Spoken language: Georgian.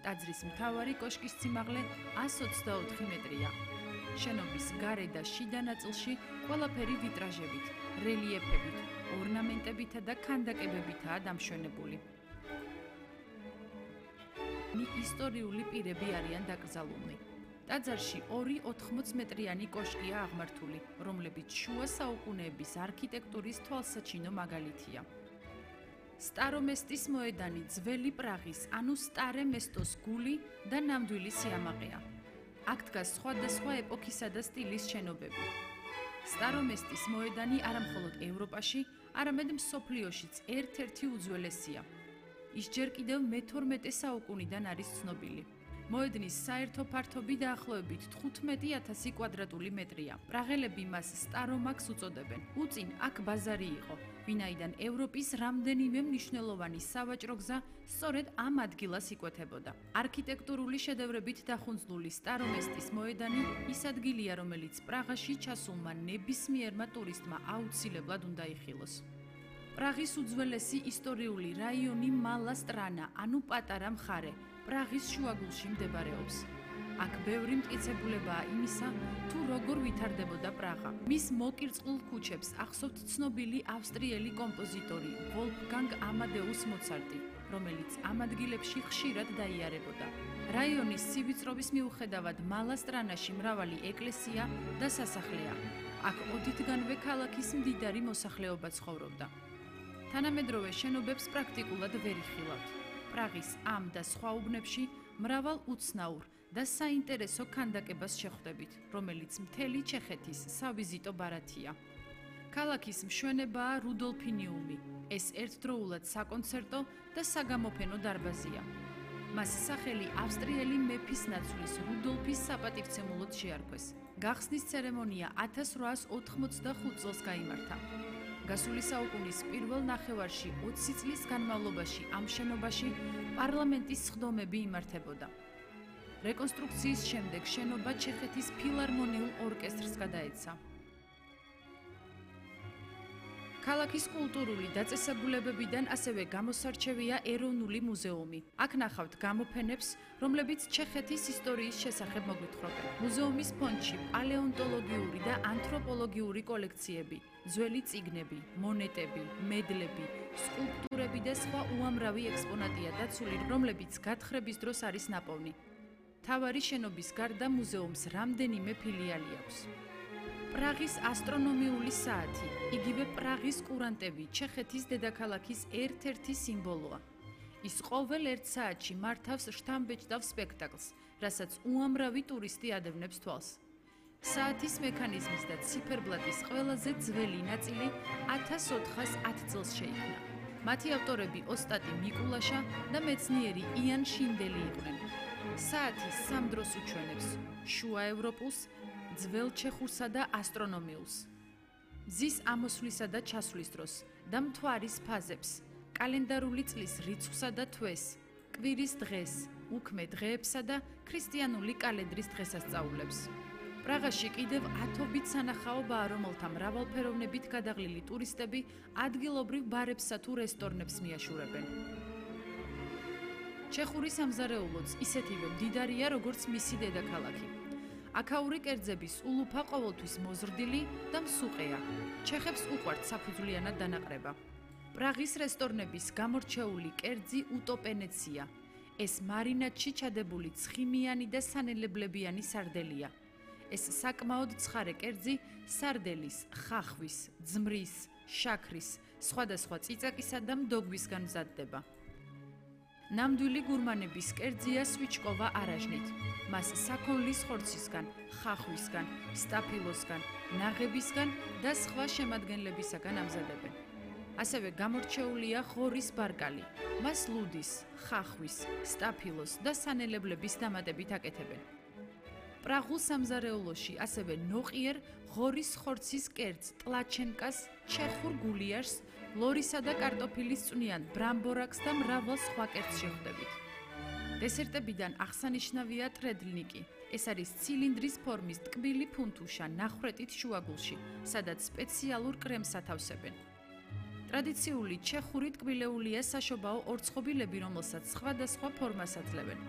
ტაძრის მთავარი კოშკის სიმაღლე 124 მეტრია. შენობის გარე და შიდა ნაწილში ყველაფერი ვიტრაჟებით, რელიეფებით, ორნამენტებითა და ქანდაკებებითაა დამშვენებული. ისტორიული პირები არიან დაკრძალულნი. ტაძარში 2 80-მეტრიანი კოშკია აღმართული, რომლებიც შუა საუკუნეების არქიტექტურის თვალსაჩინო მაგალითია. სტარომესტის მოედანი ძველი პრაღის, ანუ სტარე მესტოს გული და ნამდვილი სიამაყეა. აქ დგას სხვადასხვა ეპოქისა და სტილის შენობები. სტარომესტის მოედანი არა მხოლოდ ევროპაში, არამედ მსოფლიოშიც ერთ-ერთი უძველესია. ის ჯერ კიდევ მე-12 საუკუნიდან არის ცნობილი. მოედნის საერთო ფართობი დაახლოებით 15,000 კვადრატული მეტრია. პრაღელები მას სტარომაქს უწოდებენ. უწინ აქ ბაზარი იყო, ვინაიდან ევროპის რამდენიმე მნიშვნელოვანი სავაჭრო გზა სწორედ ამ ადგილას იკვეთებოდა. არქიტექტურული შედევრებით დახუნძლული სტარომესტის მოედანი ის ადგილია, რომელიც პრაღაში ჩასულმა ნებისმიერმა ტურისტმა აუცილებლად უნდა იხილოს. პრაღის უძველესი ისტორიული რაიონი მალა სტრანა, ანუ პატარა მხარე, პრაღის შუაგულში მდებარეობს. აქ ბევრი მტკიცებულებაა იმისა, თუ როგორ ვითარდებოდა პრაღა. მის მოკირწყლ ქუჩებს ახსოვთ ცნობილი ავსტრიელი კომპოზიტორი ვოლფგანგ ამადეუს მოცარტი, რომელიც ამ ადგილებში ხშირად დაიარებოდა. რაიონის სივიწროვის მიუხედავად მალა სტრანაში მრავალი ეკლესია და სასახლეა. აქ ოდითგანვე ქალაქის მდიდარი მოსახლეობა ცხოვრობდა. თანამედროვე შენობებს პრაქტიკულად ვერ იხილავთ. პრაღის ამ და სხვა უბნებში მრავალ უცნაურ და საინტერესო ქანდაკებას შეხვდებით, რომელიც მთელი ჩეხეთის სავიზიტო ბარათია. ქალაქის მშვენებაა რუდოლფინიუმი, ეს ერთდროულად საკონცერტო და საგამოფენო დარბაზია. მას სახელი ავსტრიელი მეფის ნაცვლის რუდოლფის საპატივცემულოდ შეარქვეს. გახსნის ცერემონია 1885 წელს გაიმართა. გასული საუკუნის პირველ ნახევარში 20 წლის განმავლობაში ამ შენობაში პარლამენტის სხდომები იმართებოდა. რეკონსტრუქციის შემდეგ შენობა ჩეხეთის ფილარმონიულ ორკესტრს გადაეცა. ქალაქის კულტურული დაწესებულებებიდან ასევე გამოსარჩევია ეროვნული მუზეუმი. აქ ნახავთ გამოფენებს, რომლებიც ჩეხეთის ისტორიის შესახებ მოგვითხრობენ. მუზეუმის ფონდში პალეონტოლოგიური და ანთროპოლოგიური კოლექციები, ძველი წიგნები, მონეტები, მედლები, სკულპტურები და სხვა უამრავი ექსპონატია დაცული, რომლებიც გათხრების დროს არის ნაპოვნი. მთავარი შენობის გარდა მუზეუმს რამდენიმე ფილიალი აქვს. პრაღის ასტრონომიული საათი, იგივე პრაღის კურანტები, ჩეხეთის დედაქალაქის ერთ-ერთი სიმბოლოა. ის ყოველ ერთ საათში მართავს შთამბეჭდავ სპექტაკლს, რასაც უამრავი ტურისტი ადევნებს თვალს. საათის მექანიზმის და ციფერბლატის ყველაზე ძველი ნაწილი 1410 წელს შეიქმნა. მათი ავტორები ოსტატი მიკულაშა და მეცნიერი იან შინდელი იყვნენ. საათი სამ დროს უჩვენებს: შუა ევროპულს, ძველ ჩეხურსა და ასტრონომიულს, მზის ამოსვლისა და ჩასვლის დროს და მთვარის ფაზებს, კალენდარული წლის რიცხვსა და თვეს, კვირის დღეს, უქმე დღეებსა და ქრისტიანული კალენდრის დღესასწაულებს. პრაღაში კიდევ ათობით სანახაობაა, რომელთა მრავალფეროვნებით გადაღლილი ტურისტები ადგილობრივ ბარებსა თუ რესტორნებს მიაშურებენ. ჩეხური სამზარეულოც ისეთივე მდიდარია, როგორც მისი დედაქალაქი. აქაური კერძების ულუფა ყოველთვის მოზრდილი და მსუყეა. ჩეხებს უყვართ საფუძვლიანად დანაყრება. პრაღის რესტორნების გამორჩეული კერძი უტოპენეცია. ეს მარინადში ჩადებული ცხიმიანი და სანელებლებიანი სარდელია. ეს საკმაოდ ცხარე კერძი სარდელის, ხახვის, ძმრის, შაქრის, სხვადასხვა წიწაკისა და მდოგვისგან მზადდება. ნამდვილი გურმანების კერძია სვიჩკოვა არაჟნით. მას საქონლის ხორცისგან, ხახვისგან, სტაფილოსგან, ნაღებისგან და სხვა შემადგენლებისაგან ამზადებენ. ასევე გამორჩეულია ღორის ბარკალი. მას ლუდის, ხახვის, სტაფილოს და სანელებლების დამატებით აკეთებენ. პრაღულ სამზარეულოში ასევე ნოყიერ ღორის ხორცის კერძ ტლაჩენკას, ჩეხურ გულიაშს, ლორისა და კარტოფილის წვნიან ბრამბორაკს და მრავალ სხვა კერძს შეხვდებით. დესერტებიდან აღსანიშნავია ტრედლნიკი. ეს არის ცილინდრის ფორმის ტკბილი ფუნთუშა ნახრეტით შუაგულში, სადაც სპეციალურ კრემს ათავსებენ. ტრადიციული ჩეხური ტკბილეულია საშობაო ორცხობილები, რომელსაც სხვადასხვა ფორმას აძლევენ.